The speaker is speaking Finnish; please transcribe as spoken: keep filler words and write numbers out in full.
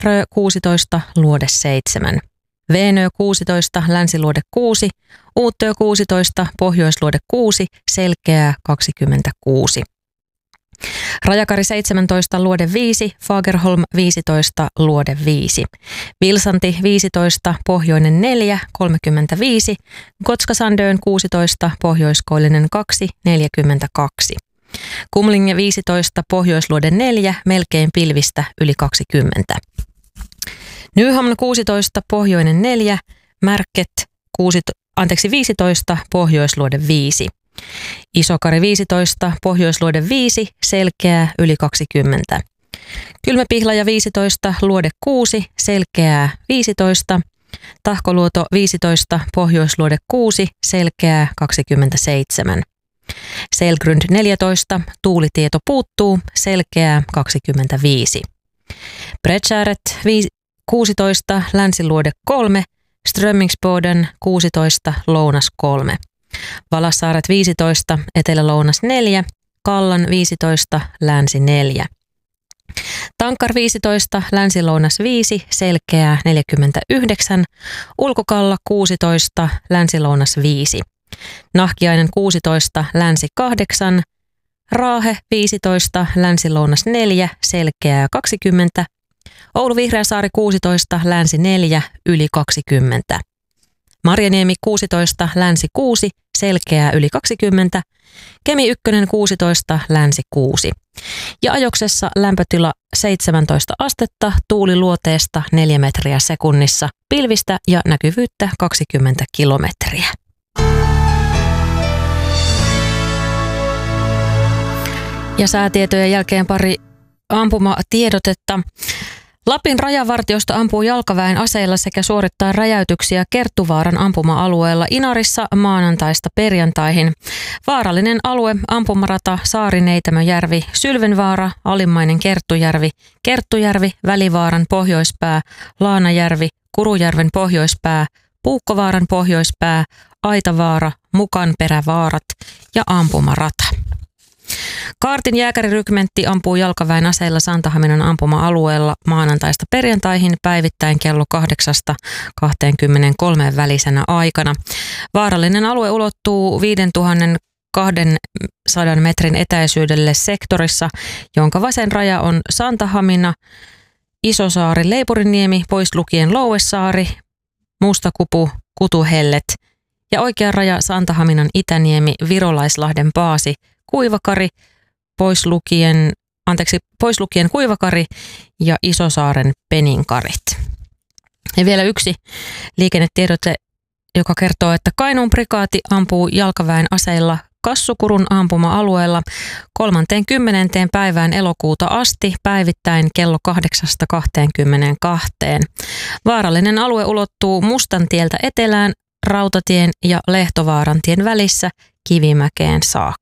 Rö kuusitoista, luode seitsemän. Veenö kuusitoista, länsiluode kuusi, Uutö kuusitoista, pohjoisluode kuusi, selkeää kaksikymmentäkuusi. Rajakari seitsemäntoista, luode viisi, Fagerholm viisitoista, luode viisi. Vilsanti viisitoista, pohjoinen neljä, kolmekymmentäviisi. Gotskasandön kuusitoista, pohjoiskoillinen kaksi, neljäkymmentäkaksi. Kumlinge viisitoista, pohjoisluode neljä, melkein pilvistä, yli kaksikymmentä. Nyhamn kuusitoista, pohjoinen neljä, Märket kuusi, anteeksi, viisitoista, pohjoisluode viisi. Isokari viisitoista, pohjoisluode viisi, selkeää, yli kaksikymmentä. Kylmäpihlaja viisitoista, luode kuusi, selkeää, viisitoista. Tahkoluoto viisitoista, pohjoisluode kuusi, selkeää, kaksikymmentäseitsemän. Selgrund neljätoista, tuulitieto puuttuu, selkeää, kaksikymmentäviisi. Bredsäret kuusitoista, länsiluode kolme, Strömmingsboden kuusitoista, lounas kolme. Valassaaret viisitoista, etelä-lounas neljä, Kallan viisitoista, länsi neljä. Tankkar viisitoista, länsi-lounas viisi, selkeää neljäkymmentäyhdeksän, Ulkokalla kuusitoista, länsi-lounas viisi. Nahkiainen kuusitoista, länsi kahdeksan, Raahe viisitoista, länsi-lounas neljä, selkeää kaksikymmentä, Oulu Vihreäsaari kuusitoista, länsi neljä, yli kaksikymmentä. Marjaniemi kuusitoista, länsi kuusi, selkeää yli kaksikymmentä. Kemi yksi kuusitoista, länsi kuusi. Ja ajoksessa lämpötila seitsemäntoista astetta, tuuli luoteesta neljä metriä sekunnissa, pilvistä ja näkyvyyttä kaksikymmentä kilometriä. Ja säätietojen jälkeen pari ampumatiedotetta. Lapin rajavartiosto ampuu jalkaväen aseilla sekä suorittaa räjäytyksiä Kerttuvaaran ampuma-alueella Inarissa maanantaista perjantaihin. Vaarallinen alue, ampumarata Saarineitämöjärvi, Sylvenvaara, Alimmainen Kerttujärvi, Kerttujärvi, Välivaaran pohjoispää, Laanajärvi, Kurujärven pohjoispää, Puukkovaaran pohjoispää, Aitavaara, Mukanperävaarat ja ampumarata. Kaartin jääkärirykmentti ampuu jalkaväen aseilla Santahaminan ampuma-alueella maanantaista perjantaihin päivittäin kello kahdeksasta kaksikymmentäkolme välisenä aikana. Vaarallinen alue ulottuu viisituhattakaksisataa metrin etäisyydelle sektorissa, jonka vasen raja on Santahamina, Isosaari, Leipuriniemi, pois lukien Louesaari, Mustakupu, Kutuhellet ja oikea raja Santahaminan Itäniemi, Virolaislahden Paasi, Kuivakari, pois lukien, anteeksi, pois lukien Kuivakari ja Isosaaren Peninkarit. Ja vielä yksi liikennetiedote, joka kertoo, että Kainuun prikaati ampuu jalkaväen aseilla Kassukurun ampuma-alueella kolmantenakymmenentenä päivään elokuuta asti päivittäin kello kahdeksasta kahteenkymmeneenkahteen. Vaarallinen alue ulottuu Mustantieltä etelään, Rautatien ja Lehtovaarantien välissä Kivimäkeen saakka.